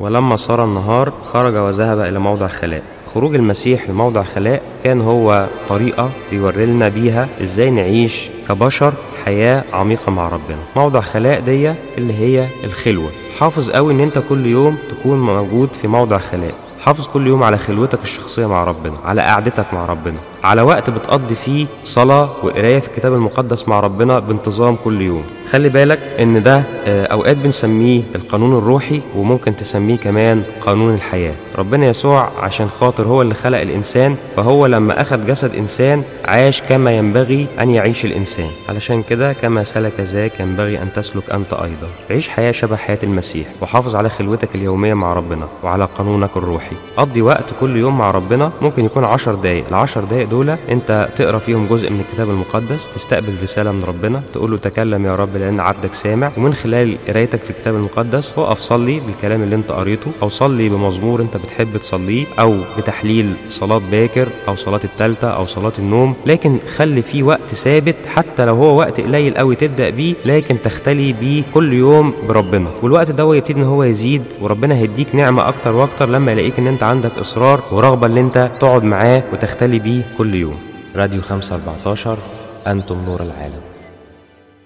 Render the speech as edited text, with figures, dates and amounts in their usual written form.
ولما صار النهار خرج وذهب إلى موضع خلاء. خروج المسيح لموضع خلاء كان هو طريقة بيوري لنا بيها ازاي نعيش كبشر حياة عميقة مع ربنا. موضع خلاء دي اللي هي الخلوة. حافظ قوي ان انت كل يوم تكون موجود في موضع خلاء. حافظ كل يوم على خلوتك الشخصية مع ربنا، على قعدتك مع ربنا، على وقت بتقضي فيه صلاة وقراية في الكتاب المقدس مع ربنا بانتظام كل يوم. خلي بالك ان ده اوقات بنسميه القانون الروحي، وممكن تسميه كمان قانون الحياة. ربنا يسوع عشان خاطر هو اللي خلق الانسان، فهو لما اخذ جسد انسان عاش كما ينبغي ان يعيش الانسان. علشان كده كما سلك ذاك ينبغي ان تسلك انت ايضا. عيش حياة شبه حياة المسيح، وحافظ على خلوتك اليومية مع ربنا وعلى قانونك الروحي. قضي وقت كل يوم مع ربنا، ممكن يكون 10 دقايق. ال10 دقايق دول انت تقرا فيهم جزء من الكتاب المقدس، تستقبل رسالة من ربنا، تقول له تكلم يا رب لان عبدك سامع. ومن خلال قرايتك في الكتاب المقدس وقف صلي بالكلام اللي انت قريته، او صلي بمزمور انت بتحب تصليه، او بتحليل صلاة باكر او صلاة التالتة او صلاة النوم. لكن خلي فيه وقت ثابت، حتى لو هو وقت قليل قوي تبدأ بيه، لكن تختلي بيه كل يوم بربنا. والوقت ده يبتدي ان هو يزيد، وربنا هيديك نعمة اكتر واكتر لما يلاقيك ان انت عندك اصرار ورغبة ان انت تقعد معاه وتختلي بيه كل يوم. راديو 514 أنتم نور العالم.